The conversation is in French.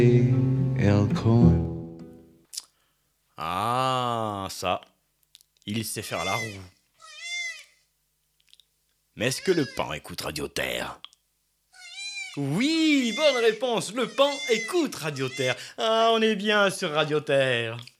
Ah, ça, il sait faire la roue. Mais est-ce que le paon écoute Radio Terre ? Oui, bonne réponse, le paon écoute Radio Terre. Ah, on est bien sur Radio Terre.